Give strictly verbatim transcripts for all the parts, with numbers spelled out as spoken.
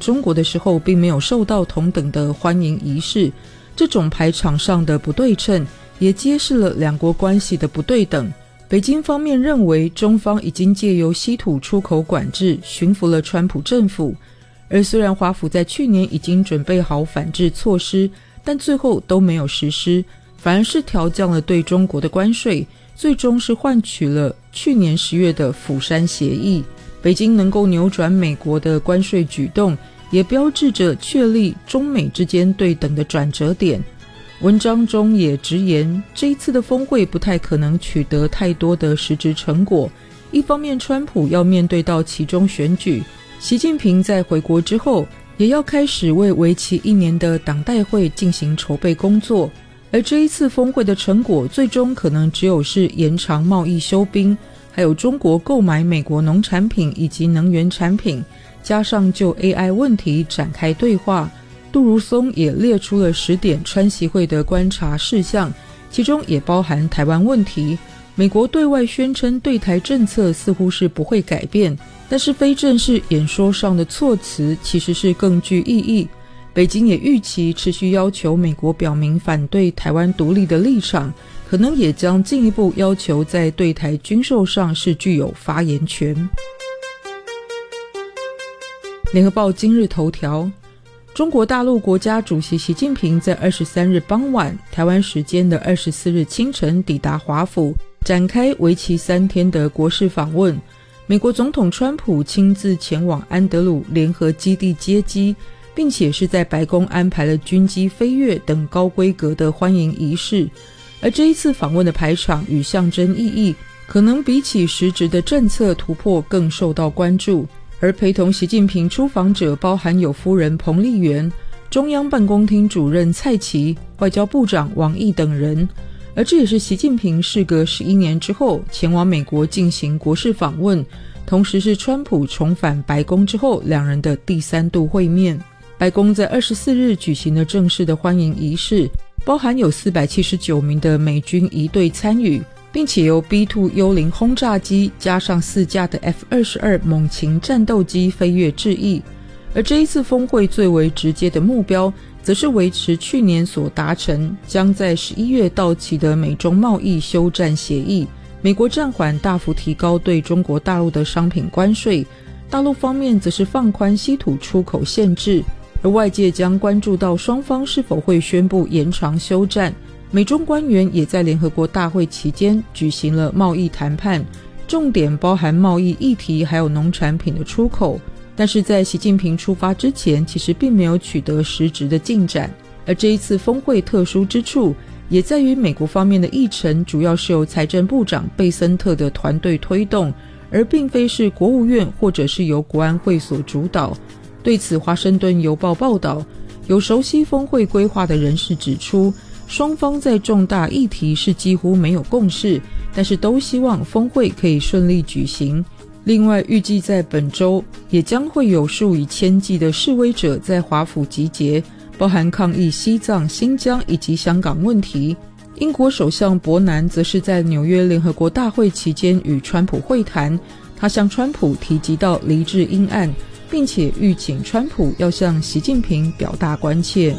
中国的时候并没有受到同等的欢迎仪式，这种排场上的不对称也揭示了两国关系的不对等。北京方面认为中方已经借由稀土出口管制驯服了川普政府，而虽然华府在去年已经准备好反制措施，但最后都没有实施，反而是调降了对中国的关税，最终是换取了去年十月的釜山协议。北京能够扭转美国的关税举动，也标志着确立中美之间对等的转折点。文章中也直言，这一次的峰会不太可能取得太多的实质成果。一方面川普要面对到期中选举，习近平在回国之后也要开始为为期一年的党代会进行筹备工作，而这一次峰会的成果最终可能只有是延长贸易休兵，还有中国购买美国农产品以及能源产品，加上就 A I 问题展开对话。杜如松也列出了十点川习会的观察事项，其中也包含台湾问题。美国对外宣称对台政策似乎是不会改变，但是非正式演说上的措辞其实是更具意义。北京也预期持续要求美国表明反对台湾独立的立场，可能也将进一步要求在对台军售上是具有发言权。联合报今日头条，中国大陆国家主席习近平在二十三日傍晚，台湾时间的二十四日清晨抵达华府，展开为期三天的国事访问。美国总统川普亲自前往安德鲁联合基地接机，并且是在白宫安排了军机飞越等高规格的欢迎仪式。而这一次访问的排场与象征意义，可能比起实质的政策突破更受到关注。而陪同习近平出访者包含有夫人彭丽媛、中央办公厅主任蔡奇、外交部长王毅等人。而这也是习近平事隔十一年之后前往美国进行国事访问，同时是川普重返白宫之后两人的第三度会面。白宫在二十四日举行了正式的欢迎仪式，包含有四百七十九名的美军仪队参与，并且由 B 二 幽灵轰炸机加上四架的 F 二十二 猛禽战斗机飞跃致意。而这一次峰会最为直接的目标，则是维持去年所达成将在十一月到期的美中贸易休战协议。美国暂缓大幅提高对中国大陆的商品关税，大陆方面则是放宽稀土出口限制，而外界将关注到双方是否会宣布延长休战。美中官员也在联合国大会期间举行了贸易谈判，重点包含贸易议题还有农产品的出口，但是在习近平出发之前其实并没有取得实质的进展。而这一次峰会特殊之处也在于美国方面的议程主要是由财政部长贝森特的团队推动，而并非是国务院或者是由国安会所主导。对此华盛顿邮报报道，有熟悉峰会规划的人士指出，双方在重大议题是几乎没有共识，但是都希望峰会可以顺利举行。另外预计在本周也将会有数以千计的示威者在华府集结，包含抗议西藏、新疆以及香港问题。英国首相伯南则是在纽约联合国大会期间与川普会谈，他向川普提及到黎智英案，并且预请川普要向习近平表达关切。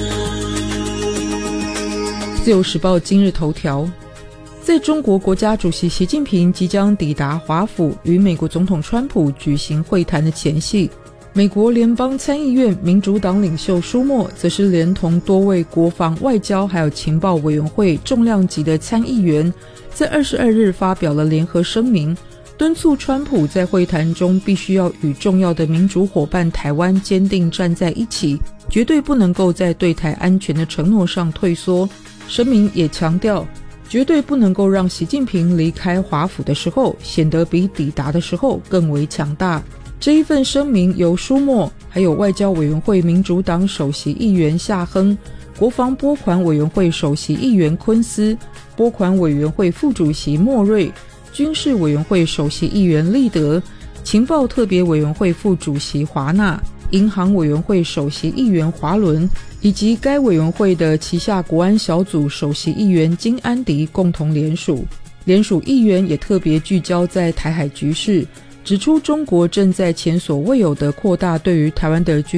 自由时报今日头条，在中国国家主席习近平即将抵达华府与美国总统川普举行会谈的前夕，美国联邦参议院民主党领袖舒默则是连同多位国防、外交还有情报委员会重量级的参议员，在二十二日发表了联合声明，敦促川普在会谈中必须要与重要的民主伙伴台湾坚定站在一起，绝对不能够在对台安全的承诺上退缩。声明也强调，绝对不能够让习近平离开华府的时候显得比抵达的时候更为强大。这一份声明由舒默还有外交委员会民主党首席议员夏亨、国防拨款委员会首席议员昆斯、拨款委员会副主席莫瑞、军事委员会首席议员利德、情报特别委员会副主席华纳、银行委员会首席议员华伦以及该委员会的旗下国安小组首席议员金安迪共同联署。联署议员也特别聚焦在台海局势，指出中国正在前所未有的扩大对于台湾的军